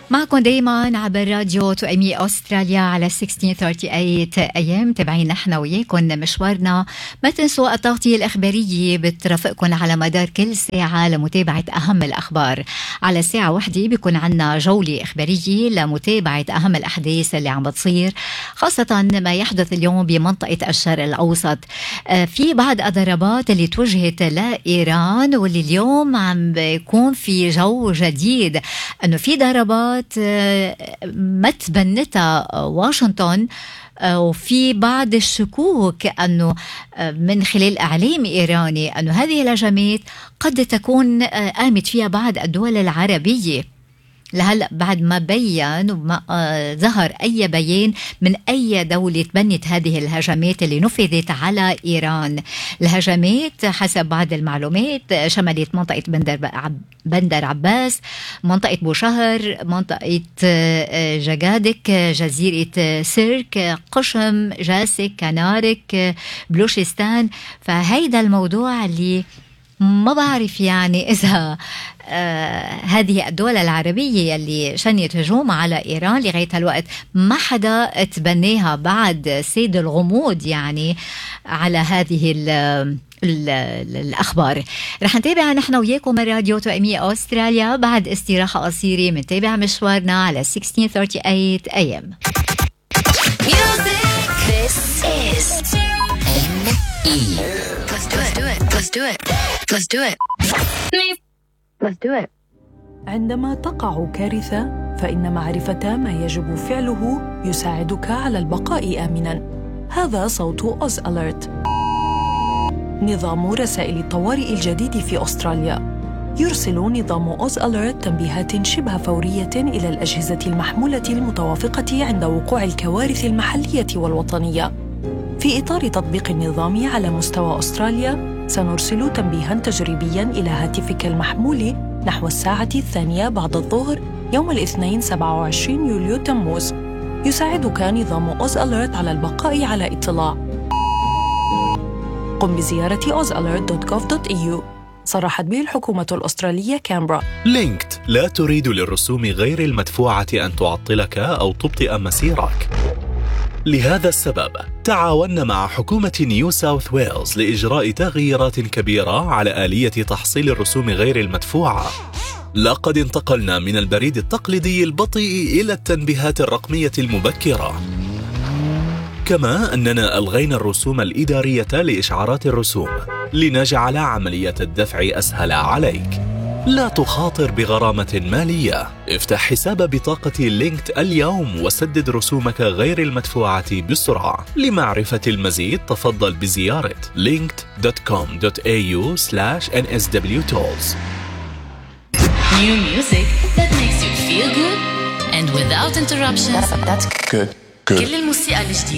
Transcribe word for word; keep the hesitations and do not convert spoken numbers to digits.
معكم دايما عبر راديو توأمي أستراليا على ستة عشر ثمانية وثلاثين أيام. تابعين نحن وياكم مشوارنا. ما تنسوا التغطية الإخبارية بترافقكم على مدار كل ساعة لمتابعة أهم الأخبار. على الساعة واحدة بيكون عنا جولة إخبارية لمتابعة أهم الأحداث اللي عم بتصير، خاصة ما يحدث اليوم بمنطقة الشرق الأوسط. في بعض الضربات اللي توجهت لإيران، واللي اليوم عم بيكون في جو جديد أنه في ضربات ما تبنتها واشنطن، وفي بعض الشكوك أنه من خلال إعلام إيراني أنه هذه الهجمات قد تكون قامت فيها بعض الدول العربية. لهلأ بعد ما بيّن وما ظهر أي بيان من أي دولة تبنت هذه الهجمات اللي نفذت على إيران. الهجمات حسب بعض المعلومات شملت منطقة بندر بندر عباس، منطقة بوشهر، منطقة جاقادك، جزيرة سيرك، قشم، جاسك، كنارك، بلوشستان. فهيدا الموضوع اللي ما بعرف يعني إذا آه هذه الدول العربية اللي شنت هجوم على إيران لغاية الوقت ما حدا تبنيها بعد سيد الغموض يعني على هذه ال ال الأخبار. رح نتابع نحن وياكم من راديو توأمي أستراليا بعد استراحة قصيرة. منتابع مشوارنا على ستة عشر ثمانية وثلاثين أيام. This is M E. Let's do it. Let's do it. Let's do it. Let's do it. عندما تقع كارثة، فإن معرفة ما يجب فعله يساعدك على البقاء آمناً. هذا صوت أوز أليرت، نظام رسائل الطوارئ الجديد في أستراليا. يرسل نظام أوز أليرت تنبيهات شبه فورية إلى الأجهزة المحمولة المتوافقة عند وقوع الكوارث المحلية والوطنية. في إطار تطبيق النظام على مستوى أستراليا، سنرسل تنبيهاً تجريبياً إلى هاتفك المحمول نحو الساعة الثانية بعد الظهر يوم الاثنين سبعة وعشرين يوليو تموز. يساعدك نظام أوز أليرت على البقاء على اطلاع. قم بزيارة أوز أليرت دوت جوف دوت إي يو. صرحت به الحكومة الأسترالية كامبرا. لينكد لا تريد للرسوم غير المدفوعة أن تعطلك أو تبطئ مسيرك. لهذا السبب تعاوننا مع حكومة نيو ساوث ويلز لإجراء تغييرات كبيرة على آلية تحصيل الرسوم غير المدفوعة. لقد انتقلنا من البريد التقليدي البطيء إلى التنبيهات الرقمية المبكرة. كما أننا ألغينا الرسوم الإدارية لإشعارات الرسوم لنجعل عملية الدفع أسهل عليك. لا تخاطر بغرامة مالية. افتح حساب بطاقة لينكد اليوم وسدد رسومك غير المدفوعة بسرعة. لمعرفة المزيد تفضل بزيارة linked dot com dot a u slash n s w tolls. New music that makes you feel good and without interruptions. That's good. Good. كل الموسيقى الجديدة